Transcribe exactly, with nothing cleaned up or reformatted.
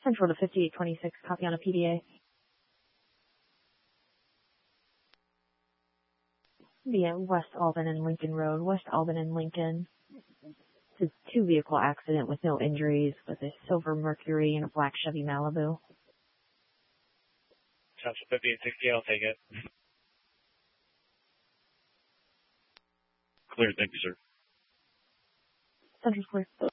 Central to fifty-eight twenty-six, copy on a P D A. Via West Albin and Lincoln Road, West Albin and Lincoln. It's a two-vehicle accident with no injuries, with a silver Mercury and a black Chevy Malibu. Central fifty-eight sixty, I'll take it. Clear, thank you, sir. Central's clear.